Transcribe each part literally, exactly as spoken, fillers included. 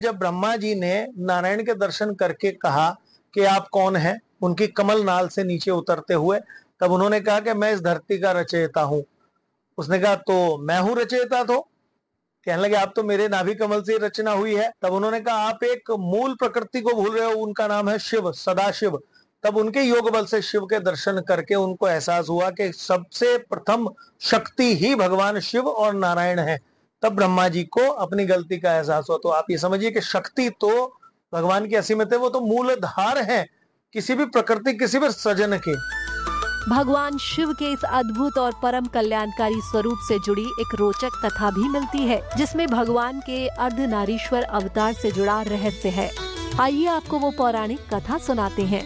जब ब्रह्मा जी ने नारायण के दर्शन करके कहा कि आप कौन हैं, उनकी कमल नाल से नीचे उतरते हुए, तब उन्होंने कहा कि मैं इस धरती का रचयिता हूं। उसने कहा तो मैं हूं रचयिता। तो कहने लगे आप तो मेरे नाभि कमल से रचना हुई है। तब उन्होंने कहा आप एक मूल प्रकृति को भूल रहे हो, उनका नाम है शिव, सदाशिव। तब उनके योग बल से शिव के दर्शन करके उनको एहसास हुआ कि सबसे प्रथम शक्ति ही भगवान शिव और नारायण है। तब ब्रह्मा जी को अपनी गलती का एहसास हुआ। तो आप ये समझिए कि शक्ति तो भगवान की असीमित है, वो तो मूलधार है किसी भी प्रकृति, किसी भी सृजन के। भगवान शिव के इस अद्भुत और परम कल्याणकारी स्वरूप से जुड़ी एक रोचक कथा भी मिलती है, जिसमें भगवान के अर्धनारीश्वर अवतार से जुड़ा रहस्य है। आइए आपको वो पौराणिक कथा सुनाते हैं।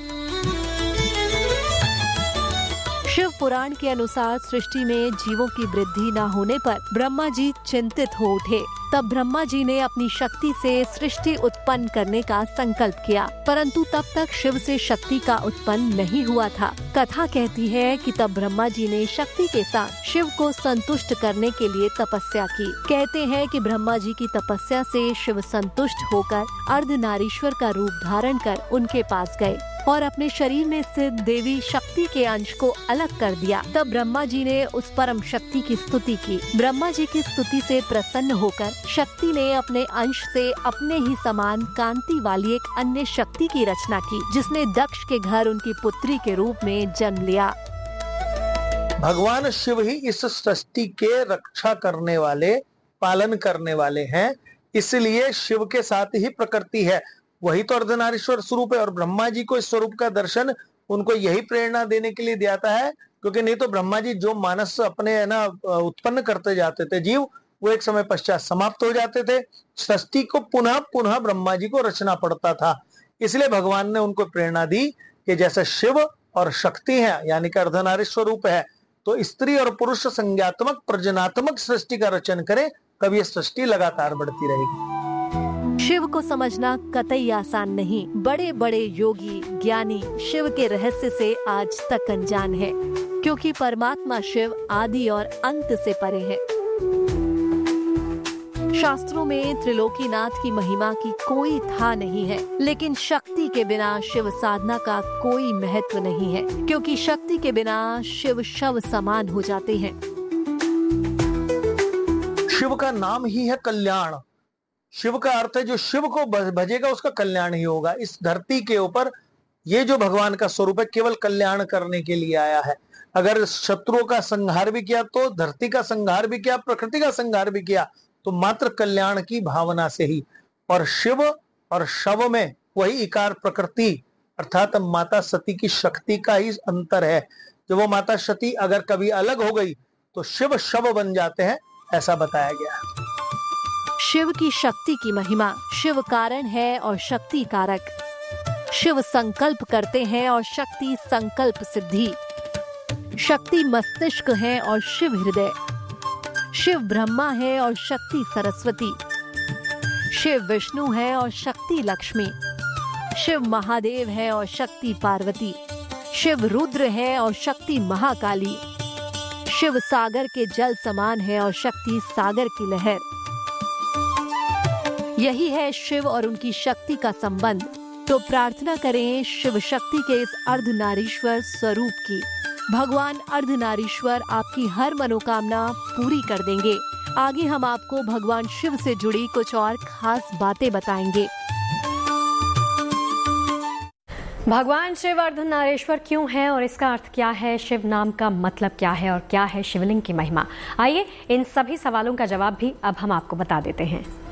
शिव पुराण के अनुसार सृष्टि में जीवों की वृद्धि न होने पर ब्रह्मा जी चिंतित हो उठे। तब ब्रह्मा जी ने अपनी शक्ति से सृष्टि उत्पन्न करने का संकल्प किया, परंतु तब तक शिव से शक्ति का उत्पन्न नहीं हुआ था। कथा कहती है कि तब ब्रह्मा जी ने शक्ति के साथ शिव को संतुष्ट करने के लिए तपस्या की। कहते हैं कि ब्रह्मा जी की तपस्या से शिव संतुष्ट होकर अर्धनारीश्वर का रूप धारण कर उनके पास गए और अपने शरीर में स्थित देवी शक्ति के अंश को अलग कर दिया। तब ब्रह्मा जी ने उस परम शक्ति की स्तुति की। ब्रह्मा जी की स्तुति से प्रसन्न होकर शक्ति ने अपने अंश से अपने ही समान कांति वाली एक अन्य शक्ति की रचना की, जिसने दक्ष के घर उनकी पुत्री के रूप में जन्म लिया। भगवान शिव ही इस सृष्टि के रक्षा करने वाले, पालन करने वाले हैं, इसलिए शिव के साथ ही प्रकृति है। वही तो अर्धनारीश्वर स्वरूप है। और ब्रह्मा जी को इस स्वरूप का दर्शन उनको यही प्रेरणा देने के लिए दिया है, क्योंकि नहीं तो ब्रह्मा जी जो मानस अपने है ना उत्पन्न करते जाते थे जीव, वो एक समय पश्चात समाप्त हो जाते थे। सृष्टि को पुनः पुनः ब्रह्मा जी को रचना पड़ता था। इसलिए भगवान ने उनको प्रेरणा दी कि जैसे शिव और शक्ति है, यानी कि अर्धनारीश्वर रूप है, तो स्त्री और पुरुष संज्ञात्मक प्रजनात्मक सृष्टि का रचन करें, तब ये सृष्टि लगातार बढ़ती रहेगी। शिव को समझना कतई आसान नहीं। बड़े बड़े योगी ज्ञानी शिव के रहस्य से आज तक अनजान है, क्योंकि परमात्मा शिव आदि और अंत से परे है। शास्त्रों में त्रिलोकीनाथ की महिमा की कोई था नहीं है, लेकिन शक्ति के बिना शिव साधना का कोई महत्व नहीं है, क्योंकि शक्ति के बिना शिव शव समान हो जाते हैं। शिव का नाम ही है कल्याण। शिव का अर्थ है जो शिव को भजेगा उसका कल्याण ही होगा। इस धरती के ऊपर ये जो भगवान का स्वरूप है केवल कल्याण करने के लिए आया है। अगर शत्रुओं का संहार भी किया तो धरती का संहार भी किया, प्रकृति का संहार भी किया, तो मात्र कल्याण की भावना से ही। और शिव और शव में वही इकार प्रकृति अर्थात माता सती की शक्ति का ही अंतर है। जो वो माता सती अगर कभी अलग हो गई तो शिव शव बन जाते हैं, ऐसा बताया गया है। शिव की शक्ति की महिमा, शिव कारण है और शक्ति कारक। शिव संकल्प करते हैं और शक्ति संकल्प सिद्धि। शक्ति मस्तिष्क है और शिव हृदय। शिव ब्रह्मा है और शक्ति सरस्वती। शिव विष्णु है और शक्ति लक्ष्मी। शिव महादेव है और शक्ति पार्वती। शिव रुद्र है और शक्ति महाकाली। शिव सागर के जल समान है और शक्ति सागर की लहर। यही है शिव और उनकी शक्ति का संबंध। तो प्रार्थना करें शिव शक्ति के इस अर्धनारीश्वर स्वरूप की। भगवान अर्धनारीश्वर आपकी हर मनोकामना पूरी कर देंगे। आगे हम आपको भगवान शिव से जुड़ी कुछ और खास बातें बताएंगे। भगवान शिव अर्धनारीश्वर क्यों है और इसका अर्थ क्या है, शिव नाम का मतलब क्या है और क्या है शिवलिंग की महिमा? आइए इन सभी सवालों का जवाब भी अब हम आपको बता देते हैं।